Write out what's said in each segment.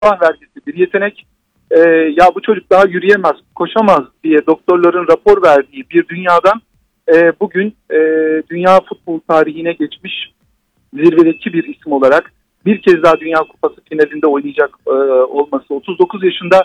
refah vergisi bir yetenek. Ya bu çocuk daha yürüyemez, koşamaz diye doktorların rapor verdiği bir dünyadan bugün dünya futbol tarihine geçmiş zirvedeki bir isim olarak bir kez daha Dünya Kupası finalinde oynayacak olması. 39 yaşında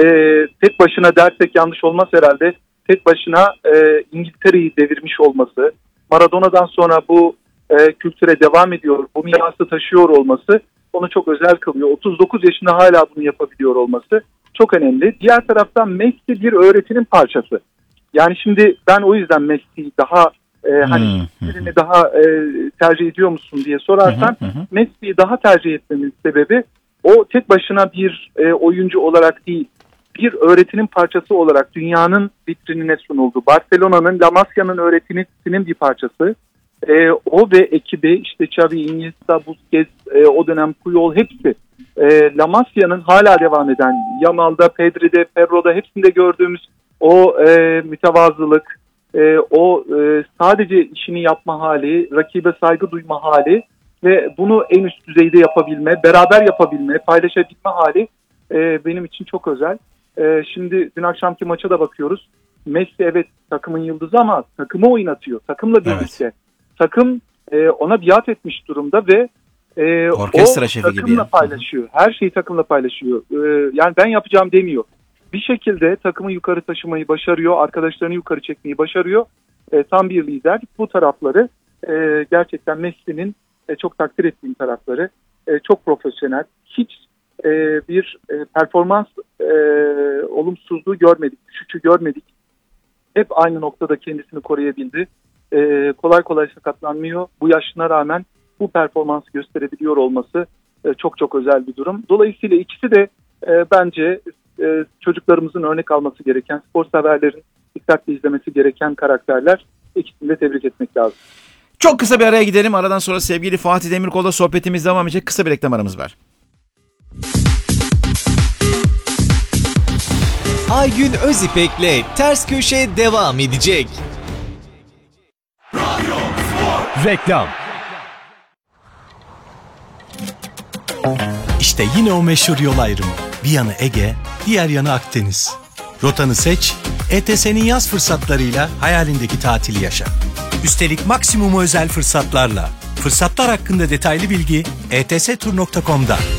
tek başına dersek yanlış olmaz herhalde. Tek başına İngiltere'yi devirmiş olması, Maradona'dan sonra bu kültüre devam ediyor, bu mirası taşıyor olması onu çok özel kılıyor. 39 yaşında hala bunu yapabiliyor olması çok önemli. Diğer taraftan Messi bir öğretinin parçası. Yani şimdi ben o yüzden Messi'yi daha hani birini daha tercih ediyor musun diye sorarsan Messi'yi daha tercih etmemin sebebi o tek başına bir oyuncu olarak değil, bir öğretinin parçası olarak dünyanın vitrinine sunuldu. Barcelona'nın, La Masia'nın öğretisinin bir parçası. O ve ekibi işte Xavi, Iniesta, Busquets, o dönem Puyol hepsi La Masia'nın hala devam eden Yamal'da, Pedri'de, Ferro'da hepsinde gördüğümüz o mütevazılık, o sadece işini yapma hali, rakibe saygı duyma hali ve bunu en üst düzeyde yapabilme, beraber yapabilme, paylaşabilme hali benim için çok özel. Şimdi dün akşamki maça da bakıyoruz. Messi evet takımın yıldızı ama takımı oynatıyor. Takımla birlikte. Evet. Takım ona biat etmiş durumda ve orkestra şefi takımla gibi paylaşıyor. Her şeyi takımla paylaşıyor. Yani ben yapacağım demiyor. Bir şekilde takımı yukarı taşımayı başarıyor. Arkadaşlarını yukarı çekmeyi başarıyor. Tam bir lider. Bu tarafları gerçekten Messi'nin çok takdir ettiğim tarafları. Çok profesyonel. Hiç bir performans olumsuzluğu görmedik. Düşüşü görmedik. Hep aynı noktada kendisini koruyabildi. Kolay kolay sakatlanmıyor. Bu yaşına rağmen bu performansı gösterebiliyor olması çok çok özel bir durum. Dolayısıyla ikisi de bence çocuklarımızın örnek alması gereken, spor severlerin dikkatle izlemesi gereken karakterler. İkisini de tebrik etmek lazım. Çok kısa bir araya gidelim. Aradan sonra sevgili Fatih Demirkol'la sohbetimiz devam edecek. Kısa bir reklam aramız var. Aygün Özipek'le Ters Köşe devam edecek. Reklam. İşte yine o meşhur yol ayrımı. Bir yanı Ege, diğer yanı Akdeniz. Rotanı seç, ETS'nin yaz fırsatlarıyla hayalindeki tatili yaşa. Üstelik maksimum özel fırsatlarla. Fırsatlar hakkında detaylı bilgi etstur.com'da.